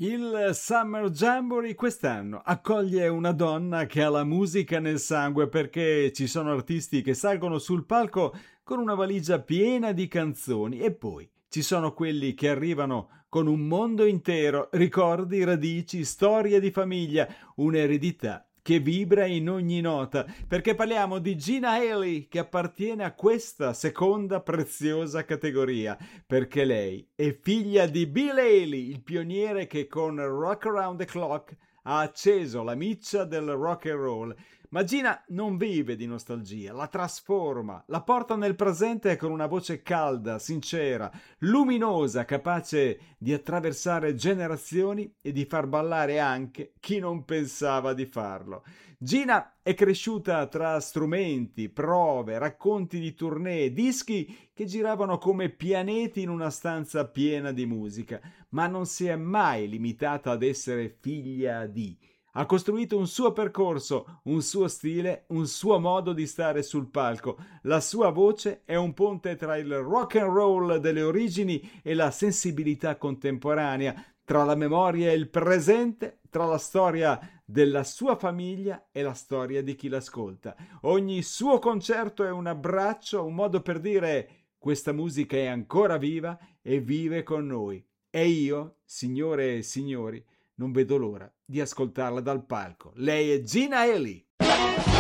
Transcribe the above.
Il Summer Jamboree quest'anno accoglie una donna che ha la musica nel sangue perché ci sono artisti che salgono sul palco con una valigia piena di canzoni e poi ci sono quelli che arrivano con un mondo intero, ricordi, radici, storie di famiglia, un'eredità che vibra in ogni nota, perché parliamo di Gina Haley che appartiene a questa seconda preziosa categoria perché lei è figlia di Bill Haley, il pioniere che con Rock Around the Clock ha acceso la miccia del rock and roll. Ma Gina non vive di nostalgia, la trasforma, la porta nel presente con una voce calda, sincera, luminosa, capace di attraversare generazioni e di far ballare anche chi non pensava di farlo. Gina è cresciuta tra strumenti, prove, racconti di tournée, dischi che giravano come pianeti in una stanza piena di musica, ma non si è mai limitata ad essere figlia di. Ha costruito un suo percorso, un suo stile, un suo modo di stare sul palco. La sua voce è un ponte tra il rock and roll delle origini e la sensibilità contemporanea, tra la memoria e il presente, tra la storia della sua famiglia e la storia di chi l'ascolta. Ogni suo concerto è un abbraccio, un modo per dire questa musica è ancora viva e vive con noi. E io, signore e signori, non vedo l'ora di ascoltarla dal palco. Lei è Gina Haley.